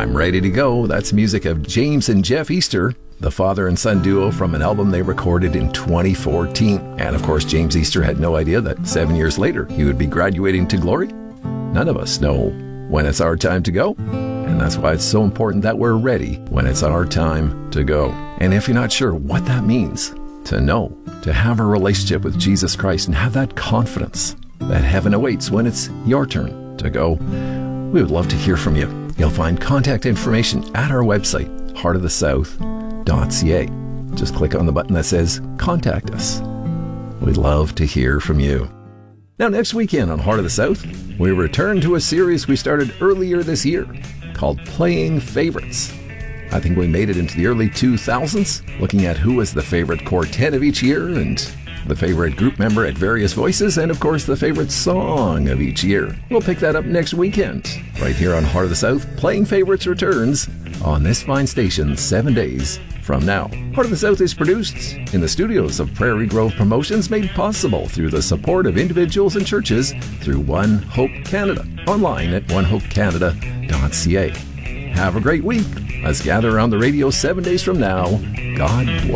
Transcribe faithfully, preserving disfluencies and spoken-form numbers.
I'm Ready to Go. That's music of James and Jeff Easter, the father and son duo from an album they recorded in twenty fourteen. And of course, James Easter had no idea that seven years later he would be graduating to glory. None of us know when it's our time to go. And that's why it's so important that we're ready when it's our time to go. And if you're not sure what that means, to know, to have a relationship with Jesus Christ and have that confidence that heaven awaits when it's your turn to go, we would love to hear from you. You'll find contact information at our website, heart of the south dot c a. Just click on the button that says Contact Us. We'd love to hear from you. Now, next weekend on Heart of the South, we return to a series we started earlier this year called Playing Favorites. I think we made it into the early two thousands, looking at who was the favorite quartet of each year and the favorite group member at various voices, and of course the favorite song of each year. We'll pick that up next weekend, right here on Heart of the South. Playing Favorites returns on this fine station seven days from now. Heart of the South is produced in the studios of Prairie Grove Promotions, made possible through the support of individuals and churches through One Hope Canada, online at one hope canada dot c a. Have a great week. Let's gather around the radio seven days from now. God bless.